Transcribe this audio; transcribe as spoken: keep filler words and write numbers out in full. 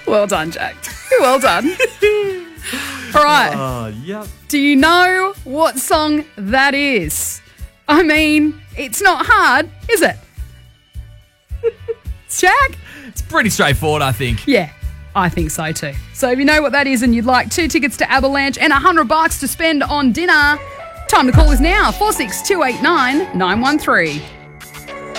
Well done, Jack. Well done. All right. Oh, yep. Do you know what song that is? I mean, it's not hard, is it? Jack? It's pretty straightforward, I think. Yeah, I think so too. So if you know what that is and you'd like two tickets to Avalanche and a hundred bucks to spend on dinner, time to call us now, four six two eight nine nine one three.